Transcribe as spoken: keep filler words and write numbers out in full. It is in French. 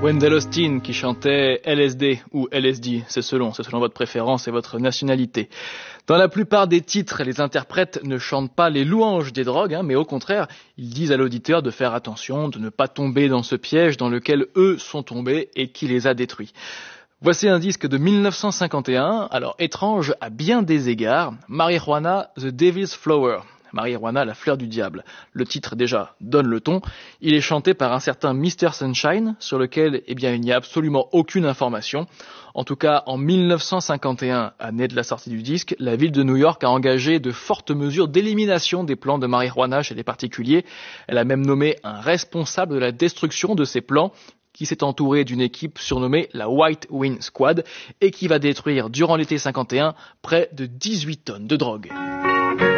Wendell Austin qui chantait L S D ou L S D, c'est selon, c'est selon votre préférence et votre nationalité. Dans la plupart des titres, les interprètes ne chantent pas les louanges des drogues, hein, mais au contraire, ils disent à l'auditeur de faire attention, de ne pas tomber dans ce piège dans lequel eux sont tombés et qui les a détruits. Voici un disque de mille neuf cent cinquante et un, alors étrange à bien des égards, Marijuana, The Devil's Flower. Marijuana, la fleur du diable. Le titre, déjà, donne le ton. Il est chanté par un certain mister Sunshine, sur lequel, eh bien, il n'y a absolument aucune information. En tout cas, en mille neuf cent cinquante et un, année de la sortie du disque, la ville de New York a engagé de fortes mesures d'élimination des plants de marijuana chez les particuliers. Elle a même nommé un responsable de la destruction de ces plants, qui s'est entouré d'une équipe surnommée la White Wing Squad, et qui va détruire, durant l'été cinquante et un, près de dix-huit tonnes de drogue.